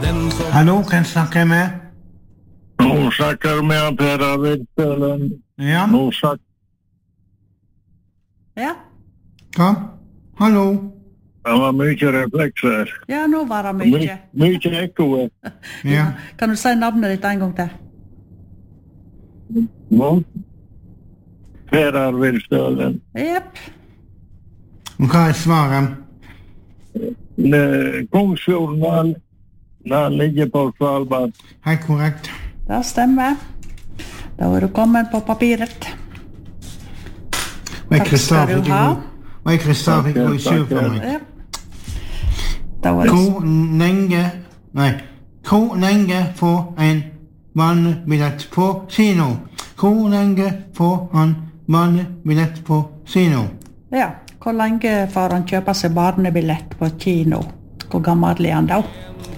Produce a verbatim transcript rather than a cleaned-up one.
Hallo, hvem snakker jeg med? Nå snakker med Per Arvid Stølen. Ja? Nå snakker... Ja, Hva? Hallo? Det var mye reflekser. ja, nå var det mye. My, mye ekko. Ja. Kan du si navnet ditt en gang til? Nå? Per Arvid Stølen. Jepp. Og hva er svaret? Ne- Kongsfjorden, han, han ligger på Svalbard. Helt korrekt. Det stemmer. Da er du kommet på papiret. Og jeg Takk Kristar skal du fikk ha. gå. Og jeg Kristar fikk gå i sur for meg. Ja. Da var det... Hvor lenge... Nei. Hvor lenge får en barnebillett på kino? Hvor lenge får han barnebillett på kino? Ja, hvor lenge får han kjøpe seg barnebillett på kino? Hvor gammel er han da?